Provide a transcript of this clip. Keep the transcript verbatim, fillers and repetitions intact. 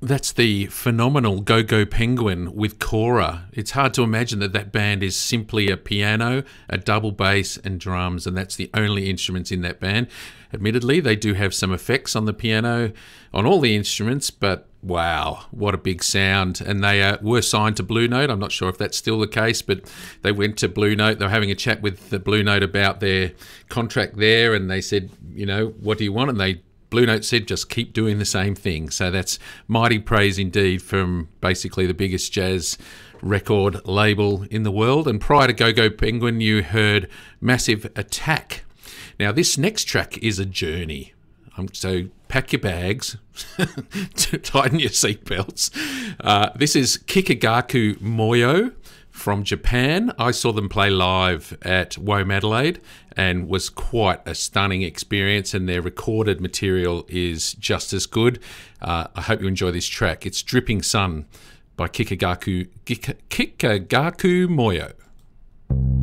That's the phenomenal Go Go Penguin with Cora. It's hard to imagine that that band is simply a piano, a double bass and drums, and that's the only instruments in that band. Admittedly, they do have some effects on the piano, on all the instruments, but wow, what a big sound. And they uh, were signed to Blue Note. I'm not sure if that's still the case, but they went to Blue Note. They were having a chat with the Blue Note about their contract there, and they said, you know, what do you want? And they Blue Note said, just keep doing the same thing. So that's mighty praise indeed from basically the biggest jazz record label in the world. And prior to Go Go Penguin, you heard Massive Attack. Now, this next track is a journey. Um, so pack your bags, tighten your seatbelts. Uh, this is Kikagaku Moyo from Japan. I saw them play live at Womadelaide and was quite a stunning experience, and their recorded material is just as good. Uh, I hope you enjoy this track. It's Dripping Sun by Kikagaku, Kikagaku Moyo.